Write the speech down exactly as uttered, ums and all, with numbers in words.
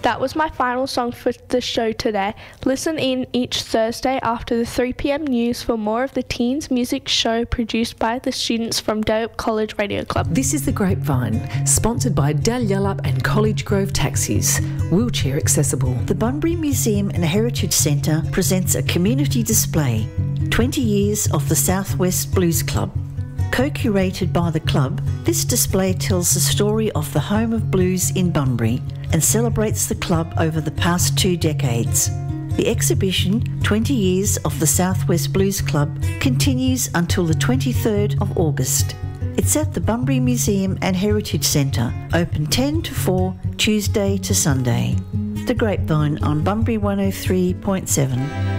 That was my final song for the show today. Listen in each Thursday after the three p m news for more of the Teens Music Show produced by the students from Dalyellup College Radio Club. This is The Grapevine, sponsored by Dalyellup and College Grove Taxis, wheelchair accessible. The Bunbury Museum and Heritage Centre presents a community display, twenty years of the Southwest Blues Club. Co-curated by the club, this display tells the story of the home of blues in Bunbury and celebrates the club over the past two decades. The exhibition, twenty years of the Southwest Blues Club, continues until the twenty-third of August. It's at the Bunbury Museum and Heritage Centre, open ten to four, Tuesday to Sunday. The Grapevine on Bunbury one oh three point seven.